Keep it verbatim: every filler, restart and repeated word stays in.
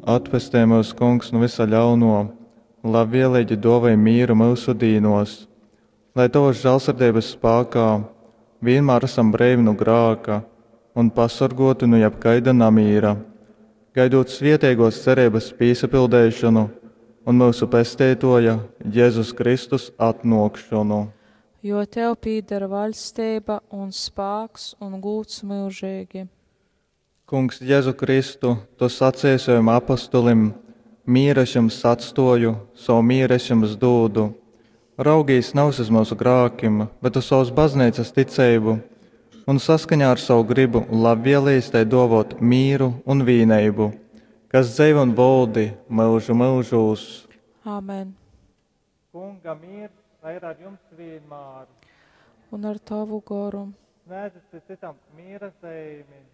Atpestē mūs, Kungs, no visa ļauno, labvēlīgi dāvāj mieru mūsu dīnos, lai Tavas žēlsirdības spēkā vienmēr esam brīvi no grāka un pasargoti no jebkaida namīra, gaidot svētīgos cerības piesapildēšanu un mūsu pestītoja Jēzus Kristus atnākšanu. Jo Tev pieder valstība un spēks un gūts mūžīgi. Kungs, Jēzu Kristu, Tu sacīji saviem apostolim, mīra es jums atstoju, savu mīru es jums dodu. Raugīs nav uz mūsu grākiem, bet uz savas baznīcas ticību, un saskaņā ar savu gribu labvēlīs tai dāvāt mīru un vienību, kas dzīvo un valdi mūžu mūžos. Āmen. Kunga miers, lai ir ar jums vienmēr. Un ar Tavu garu. Svētīts citam mīra zīmi.